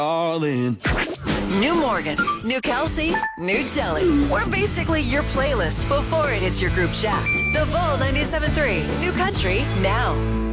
all in. New Morgan, new Kelsey, new Jelly. We're basically your playlist before it hits your group chat. The Bull 97.3, new country now.